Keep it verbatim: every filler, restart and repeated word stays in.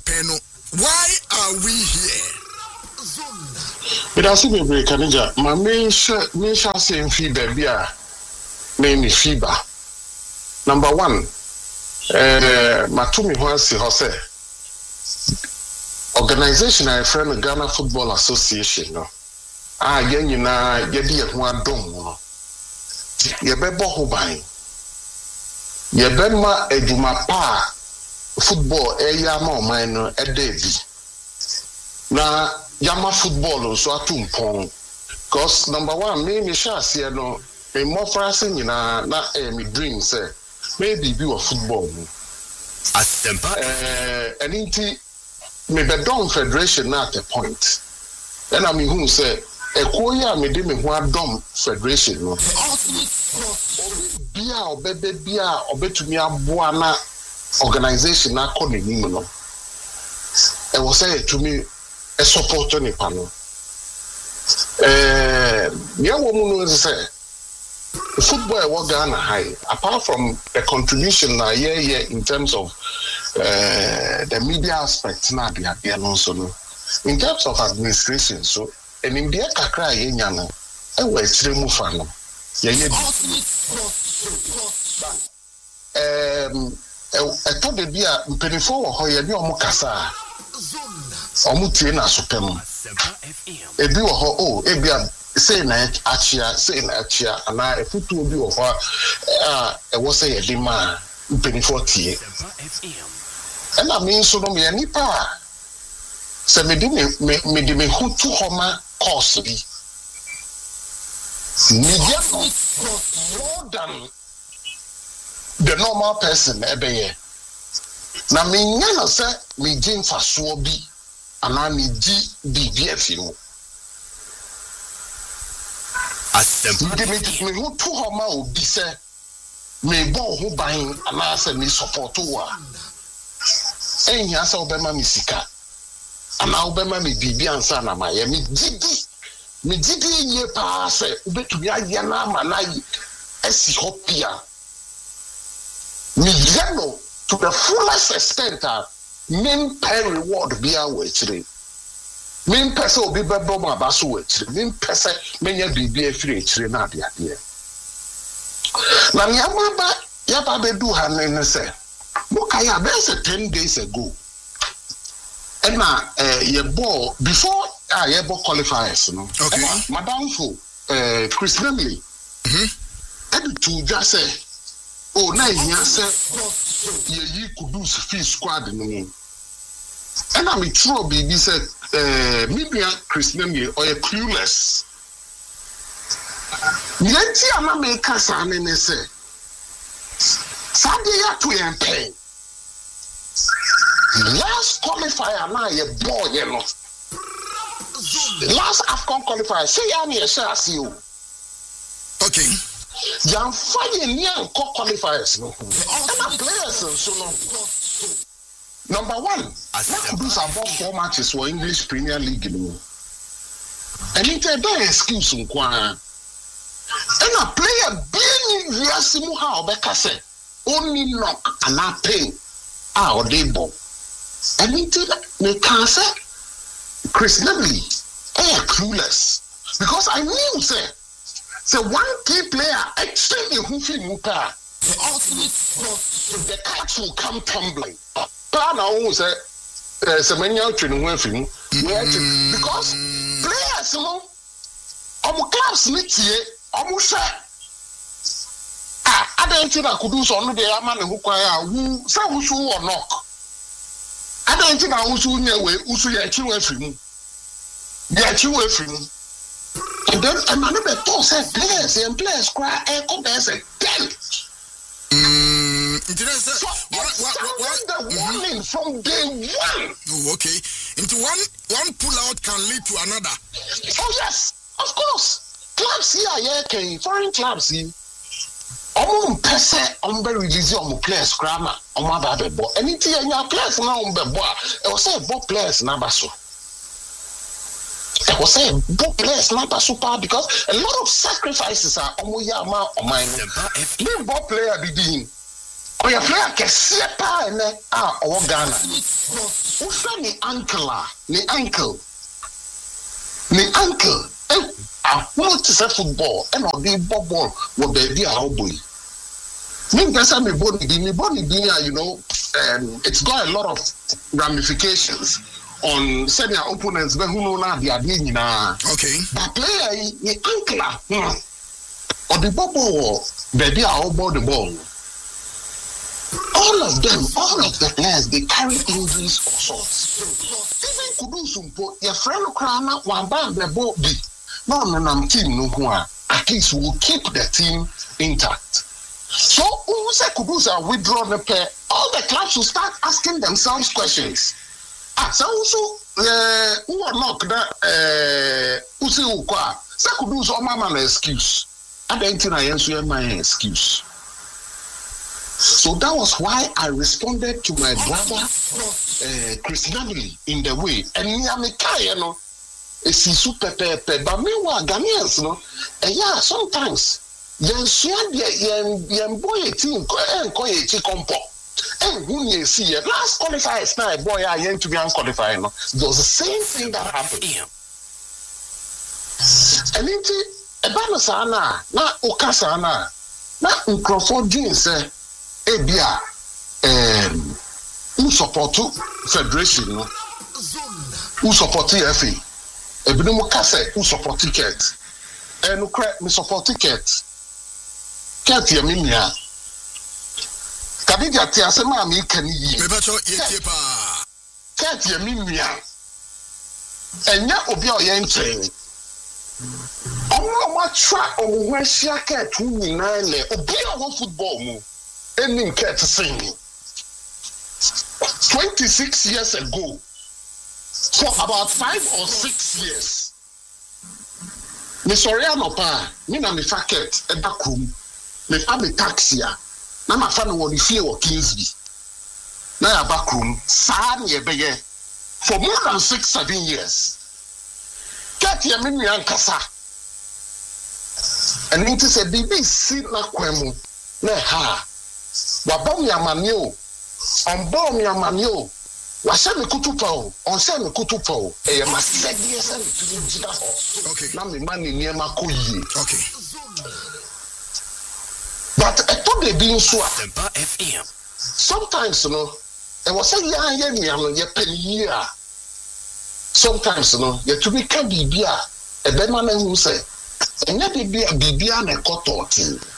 Peno. Why are we here? It has to be break, Kanija. My main main same feedback here. Name fever. Number one, uh, Matumi Hwansi Hose. Organization I friend Ghana Football Association. No, ah, yen you na yedi ehwa dom no. Yebebo ho ban. Yebema eduma pa football eya ma o man no ede bi. Na yama football so atumpon. Cause number one, me me sha se no, me mo frase nyina na eh me dream say maybe be a football. Asempa eh anything me be don federation na at a point. Then I mean who say e ko ya me de me ho adom federation no. Bia obebe bia obetumi aboa na organization na ko ne nim no. E wo say to me a support on panel. Eh yeah woman no say football was Ghana high apart from the contribution na yeah yeah in terms of uh, the media aspect na dia dia no so no in terms of administration so and in dia kakra ye nya no e wa chire mu fa no ye ye um e to de bia mpenifo wo ho ye bi omo kasa omo tie na so pem e bi wo ho oh e bia say na achia say na achia ana efutu obi wo ho ah e wo say ye de ma mpenifo tie and I mean so no me nipa se me di me me di me hutu homa course bi media more than the normal person ebe ye na me nya na se me di mfaso bi ana me di bibi afimu Asempa me me hutu homa obi se me bo ho ban ana se me support wa enya sa obema mi sika ana obema mi bibi ansa na ma ye mi gidi mi gidi ye pa se obetumi aye na ma na yi esi hopia mi yellow to the fullest extent that main pay reward be our chire main person obi bebo ma ba so we chire main person menya bibi afiri chire na ade ade na mi amaba ya ba be do ha ne se Mukaya, there's ten days ago. And now, uh, your ball before I uh, ever qualifiers, no. Okay. Uh, Madame for uh, Chris Nemley. Mm-hmm. And to just say, oh, now you say, you could do fee squad no more. And I'm true, baby said, uh, maybe Chris Nemley or a clueless. Yet, I'm not making a sign and say, Sunday at two and pay. Last qualifier now a boy, you know. Last AFCON qualifier, say I'm here, say I see you. Okay. Young fire near qualifiers, no. And players, so no. Number one, let's do some four matches for English Premier League, you know. And it's a bad excuse, and a player being Yasimu how Becca said. Only knock and not pay our day ball. And into the cancer, Chris Nemley, eh, clueless. Because I knew, say, say one key player, extremely hoofy muka. The ultimate, the catch will come tumbling. Plan our say, say, many out training with him. Because players, you know, our clubs need to, almost I don't think I could do so. No, they are man who cry who say who should or knock. I don't think I will soon away, who should I chew away from you. They are chew away from you. And then a man of the toss said, players and players cry, and come there and say, ten. So, what, what, what, the warning from day one. Oh, okay. Into one, one pull out can lead to another. Oh, yes, of course. Clubs here, yeah, okay. Foreign clubs here. Omo mpese ombe release omo players grammar omo ba be bo anything anya players na ombe bo e was say bo players na ba so e was say bo players na ba so pa because a lot of sacrifices are omo ya ma oman me bo player be din Oh, your player can see a pa and ah, or Ghana. Who's the uncle? The uncle. The uncle. I want to say football and I'll be ball with baby our boy. Me person me body me body you know, um, it's got a lot of ramifications on sending our opponents but who know now they are doing na. Okay. But player the uncle or the bubble baby our ball the ball. All of them, all of the players, they carry injuries or sorts. Even Kudusumpo, your friend Krana, one band the ball be. No, no, no, team no one. At least we will keep the team intact. So, who say Kudusa withdraw the pair? All the clubs will start asking themselves questions. Ah, so also, uh, who are not that, uh, who say who qua? Say Kudusa, mama, an excuse. I don't think I answer my excuse. So that was why I responded to my brother, uh, Chris Nabili, in the way. And me, I'm a guy, you know, it's super pepe. But meanwhile, Ghanaians, you know, and yeah, sometimes, yen share yen yen boy a team, and call a chick compo. And who you see, last qualifiers now, boy, I yen to be unqualified, you know. There was the same thing that happened. And it's a banasana, not Okasana, not Ucroford jeans, eh. Ebia, um, who support federation, no? Who support F A? Ebino Kase, who support ticket? And who crack me support ticket? Can't hear me, yeah. Kadija Tiasema, me can ye. Can't hear me, yeah. And ya Obia Yente. I'm not track on where she can't win nine, Obia one football move. Ending care to sing. twenty-six years ago, for about five or six years, Miss Oriano Pa, me na me facket, a back room, me family taxi, na my family will be fear or Kingsby. Na a back room, sad ye bege, for more than six, seven years. Get your mini ankasa. And it is a B B C na kwemu, na ha. Wabom ya manyo, ombom ya manyo, waseme kutupao, onseme kutupao, eye masedi yese ni jida ho. Okay. Na mi mani niyema kuyi. Okay. But eto de bi nso a. F M. Sometimes, you know, e was say ya ya ni ano ye penyi a. Sometimes, you know, ye to be ka bibia, e be ma na hu say, enya bibia bibia na ekoto tin.